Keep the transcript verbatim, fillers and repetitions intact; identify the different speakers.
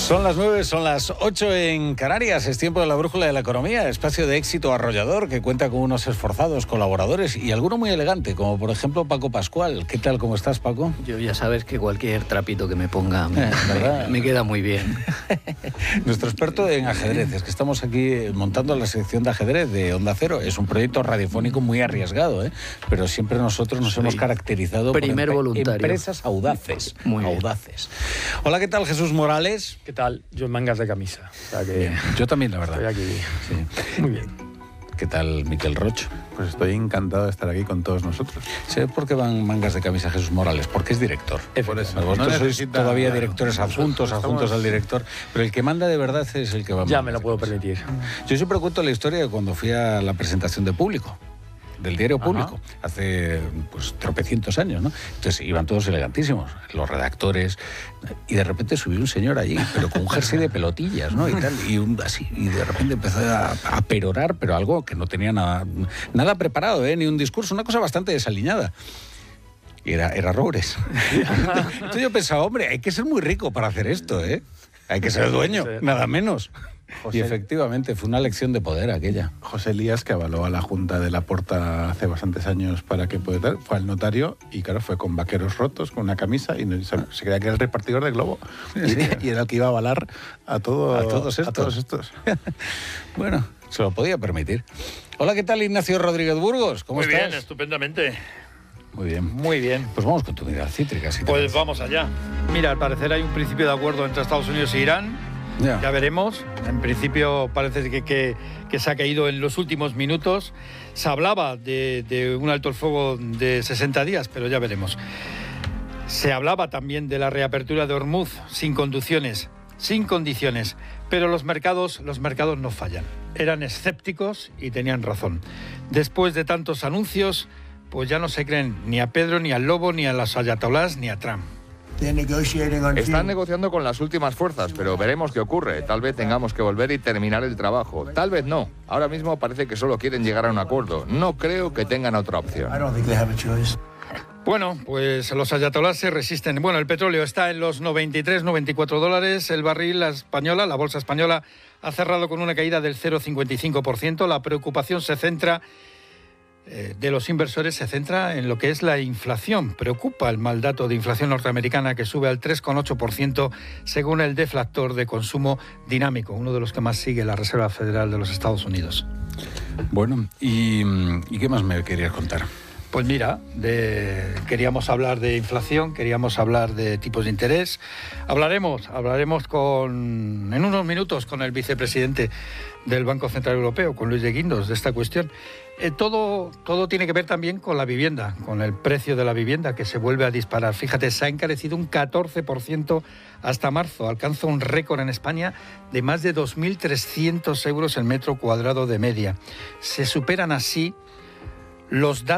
Speaker 1: Son las nueve, son las ocho en Canarias. Es tiempo de la brújula de la economía, espacio de éxito arrollador que cuenta con unos esforzados colaboradores y alguno muy elegante, como por ejemplo Paco Pascual. ¿Qué tal? ¿Cómo estás, Paco?
Speaker 2: Yo ya sabes que cualquier trapito que me ponga me,
Speaker 1: Eh,
Speaker 2: me, me queda muy bien.
Speaker 1: Nuestro experto en ajedrez, es que estamos aquí montando la sección de ajedrez de Onda Cero. Es un proyecto radiofónico muy arriesgado, ¿eh? Pero siempre nosotros nos
Speaker 2: Soy
Speaker 1: hemos caracterizado
Speaker 2: primer
Speaker 1: por
Speaker 2: voluntario.
Speaker 1: empresas audaces.
Speaker 2: Muy bien.
Speaker 1: audaces. Hola, ¿qué tal, Jesús Morales?
Speaker 3: ¿Qué tal? Yo en mangas de camisa. O sea que
Speaker 1: Bien. Yo también, la verdad.
Speaker 3: estoy aquí.
Speaker 1: Sí.
Speaker 3: Muy bien.
Speaker 1: ¿Qué tal, Miquel Roch?
Speaker 4: Pues estoy encantado de estar aquí con todos nosotros.
Speaker 1: ¿Sabes por qué van mangas de camisa Jesús Morales? Porque es director.
Speaker 4: Por eso.
Speaker 1: Vosotros
Speaker 4: No
Speaker 1: sois
Speaker 4: necesita-
Speaker 1: todavía directores adjuntos,
Speaker 4: Estamos-
Speaker 1: adjuntos al director, pero el que manda de verdad es el que va.
Speaker 3: Ya
Speaker 1: mangas
Speaker 3: me lo
Speaker 1: de
Speaker 3: puedo
Speaker 1: camisa.
Speaker 3: permitir.
Speaker 1: Yo siempre cuento la historia de cuando fui a la presentación de Público, del diario Público, hace pues tropecientos años, ¿no? Entonces iban todos elegantísimos, los redactores, y de repente subió un señor allí, pero con un jersey de pelotillas, ¿no? Y tal, y un, así, y de repente empezó a, a perorar, pero algo que no tenía nada, nada preparado, ¿eh? Ni un discurso, una cosa bastante desaliñada. Y era, era Roures. Entonces yo pensaba, hombre, hay que ser muy rico para hacer esto, ¿eh? Hay que ser dueño, nada menos.
Speaker 4: José-
Speaker 1: Y efectivamente, fue una lección de poder aquella.
Speaker 4: José Elías, que avaló a la Junta de la Porta hace bastantes años para que pueda dar, fue al notario y claro, fue con vaqueros rotos, con una camisa y no- se, se creía que era el repartidor de Globo. Y, y era el que iba a avalar a, todo,
Speaker 1: A todos estos.
Speaker 4: A todos estos.
Speaker 1: Bueno, se lo podía permitir. Hola, ¿qué tal, Ignacio Rodríguez Burgos? ¿Cómo
Speaker 5: Muy
Speaker 1: estás?
Speaker 5: bien, estupendamente.
Speaker 1: Muy bien.
Speaker 5: Muy bien.
Speaker 1: Pues vamos con tu mirada cítrica. Si te
Speaker 5: Pues
Speaker 1: parece.
Speaker 5: vamos allá. Mira, al parecer hay un principio de acuerdo entre Estados Unidos e Irán.
Speaker 1: Ya.
Speaker 5: Ya veremos. En principio parece que, que, que se ha caído en los últimos minutos. Se hablaba de, de un alto el fuego de sesenta días, pero ya veremos. Se hablaba también de la reapertura de Hormuz sin conducciones, sin condiciones. Pero los mercados, los mercados no fallan. Eran escépticos y tenían razón. Después de tantos anuncios, pues ya no se creen ni a Pedro, ni al Lobo, ni a los ayatolás, ni a Trump.
Speaker 6: Están negociando con las últimas fuerzas, pero veremos qué ocurre. Tal vez tengamos que volver y terminar el trabajo. Tal vez no. Ahora mismo parece que solo quieren llegar a un acuerdo. No creo que tengan otra opción.
Speaker 5: Bueno, pues los ayatolás se resisten. Bueno, el petróleo está en los noventa y tres, noventa y cuatro dólares. El barril, la española, la bolsa española, ha cerrado con una caída del cero coma cincuenta y cinco por ciento. La preocupación se centra... de los inversores se centra en lo que es la inflación. Preocupa el mal dato de inflación norteamericana que sube al tres coma ocho por ciento según el deflactor de consumo dinámico, uno de los que más sigue la Reserva Federal de los Estados Unidos.
Speaker 1: Bueno, ¿y, ¿y qué más me querías contar?
Speaker 5: Pues mira, de, queríamos hablar de inflación, queríamos hablar de tipos de interés. Hablaremos, hablaremos con, en unos minutos con el vicepresidente del Banco Central Europeo, con Luis de Guindos, de esta cuestión. Eh, todo, todo tiene que ver también con la vivienda, con el precio de la vivienda que se vuelve a disparar. Fíjate, se ha encarecido un catorce por ciento hasta marzo. Alcanza un récord en España de más de dos mil trescientos euros el metro cuadrado de media. Se superan así los datos